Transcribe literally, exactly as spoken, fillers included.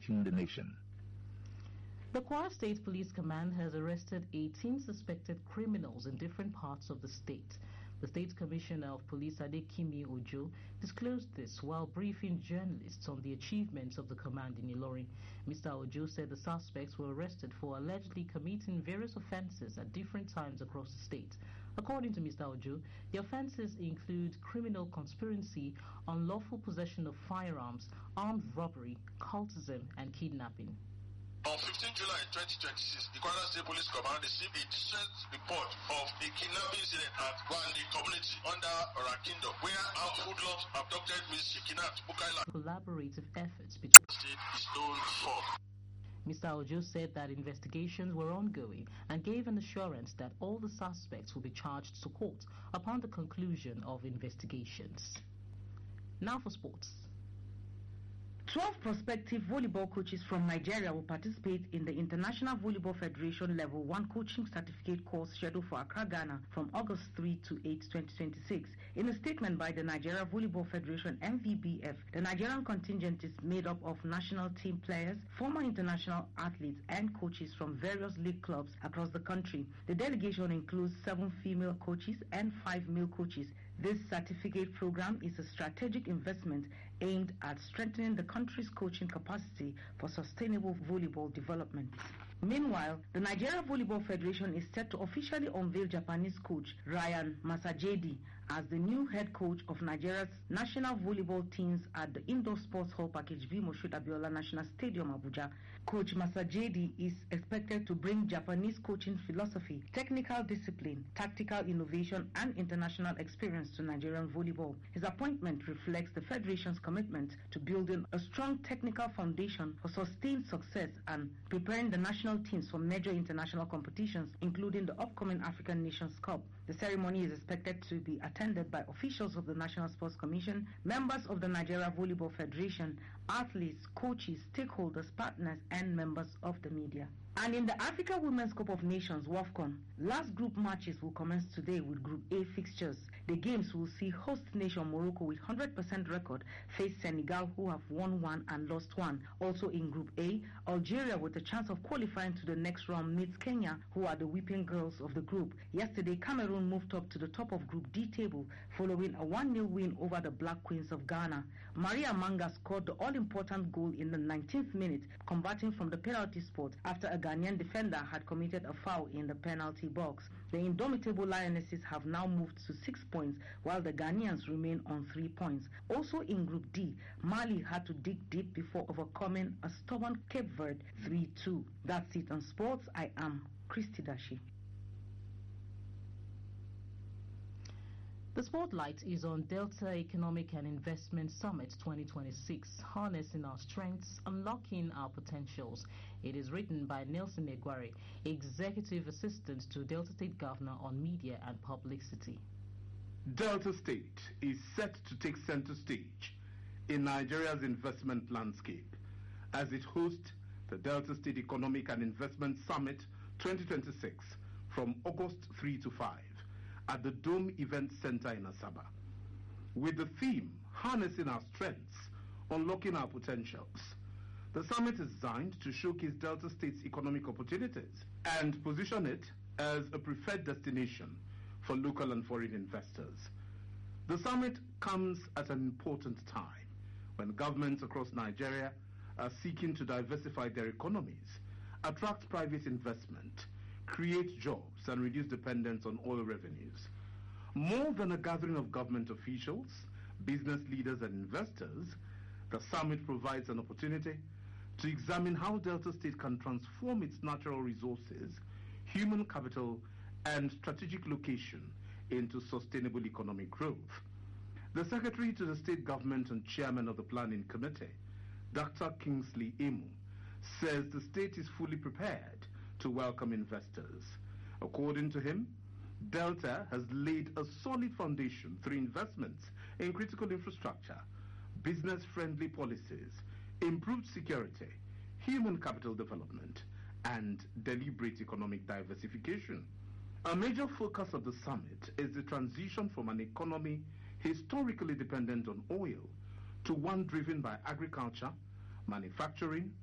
protecting the nation. The Kwara State Police Command has arrested eighteen suspected criminals in different parts of the state. The State Commissioner of Police Adekimi Ojo disclosed this while briefing journalists on the achievements of the command in Ilorin. Mister Ojo said the suspects were arrested for allegedly committing various offences at different times across the state. According to Mister Ojo, the offences include criminal conspiracy, unlawful possession of firearms, armed robbery, cultism, and kidnapping. On fifteenth July twenty twenty-six, the Kwara State Police Command received a distress report of a kidnapping incident at Wandi community under Orakindo, where our hoodlums abducted Miss Shekinat Bukaila. Collaborative efforts between state is known for. Mister Ojo said that investigations were ongoing and gave an assurance that all the suspects will be charged to court upon the conclusion of investigations. Now for sports. twelve prospective volleyball coaches from Nigeria will participate in the International Volleyball Federation Level one Coaching Certificate course scheduled for Accra, Ghana from August third to eighth, twenty twenty-six. In a statement by the Nigeria Volleyball Federation N V B F, the Nigerian contingent is made up of national team players, former international athletes and coaches from various league clubs across the country. The delegation includes seven female coaches and five male coaches. This certificate program is a strategic investment aimed at strengthening the country's coaching capacity for sustainable volleyball development. Meanwhile, the Nigeria Volleyball Federation is set to officially unveil Japanese coach Ryan Masajedi as the new head coach of Nigeria's national volleyball teams at the Indoor Sports Hall Package B Moshood Abiola National Stadium, Abuja. Coach Masajedi is expected to bring Japanese coaching philosophy, technical discipline, tactical innovation, and international experience to Nigerian volleyball. His appointment reflects the Federation's commitment to building a strong technical foundation for sustained success and preparing the national teams for major international competitions, including the upcoming African Nations Cup. The ceremony is expected to be attended by officials of the National Sports Commission, members of the Nigeria Volleyball Federation, athletes, coaches, stakeholders, partners, and members of the media. And in the Africa Women's Cup of Nations, WAFCON, last group matches will commence today with Group A fixtures. The games will see host nation Morocco with one hundred percent record face Senegal, who have won one and lost one. Also in Group A, Algeria with a chance of qualifying to the next round meets Kenya, who are the whipping girls of the group. Yesterday, Cameroon moved up to the top of Group D table following a one nil win over the Black Queens of Ghana. Maria Manga scored the all-important goal in the nineteenth minute, converting from the penalty spot after a Ghanaian defender had committed a foul in the penalty box. The indomitable Lionesses have now moved to six points, while the Ghanaians remain on three points. Also in Group D, Mali had to dig deep before overcoming a stubborn Cape Verde three two. That's it on sports. I am Christy Dashi. The spotlight is on Delta Economic and Investment Summit twenty twenty-six, Harnessing Our Strengths, Unlocking Our Potentials. It is written by Nelson Egwari, Executive Assistant to Delta State Governor on Media and Publicity. Delta State is set to take center stage in Nigeria's investment landscape as it hosts the Delta State Economic and Investment Summit twenty twenty-six from August third to fifth. At the Dome Event Center in Asaba, with the theme Harnessing Our Strengths, Unlocking Our Potentials. The summit is designed to showcase Delta State's economic opportunities and position it as a preferred destination for local and foreign investors. The summit comes at an important time when governments across Nigeria are seeking to diversify their economies, attract private investment, create jobs, and reduce dependence on oil revenues. More than a gathering of government officials, business leaders, and investors, the summit provides an opportunity to examine how Delta State can transform its natural resources, human capital, and strategic location into sustainable economic growth. The Secretary to the State Government and Chairman of the Planning Committee, Doctor Kingsley Emu, says the state is fully prepared to welcome investors. According to him, Delta has laid a solid foundation through investments in critical infrastructure, business-friendly policies, improved security, human capital development, and deliberate economic diversification. A major focus of the summit is the transition from an economy historically dependent on oil to one driven by agriculture, manufacturing,